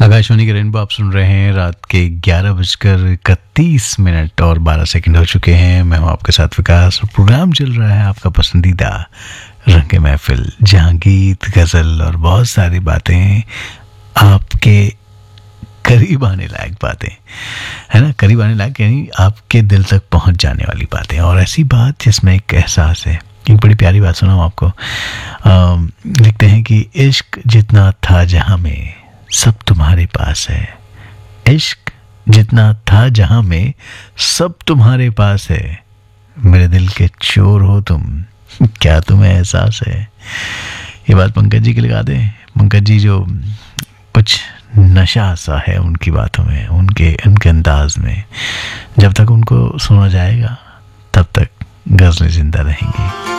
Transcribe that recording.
आकाशवाणी के रेनबो आप सुन रहे हैं। रात के 11:31 और 12 हो चुके हैं। मैं हूं आपके साथ विकास। प्रोग्राम चल रहा है आपका पसंदीदा रंग महफिल, जहां गीत, गजल और बहुत सारी बातें, आपके करीब आने लायक बातें, है ना, करीब आने लायक यानी आपके दिल तक पहुंच जाने वाली बातें, और ऐसी बात जिसमें एक एहसास है। एक बड़ी प्यारी बात सुनाऊं आपको। लिखते हैं कि इश्क जितना था जहां में सब तुम्हारे पास है, इश्क जितना था जहां में सब तुम्हारे पास है, मेरे दिल के चोर हो तुम, क्या तुम्हें एहसास है। ये बात पंकज जी के लगा दें। पंकज जी जो कुछ नशा सा है उनकी बातों में, उनके अंदाज में। जब तक उनको सुना जाएगा तब तक गज़लें जिंदा रहेंगी।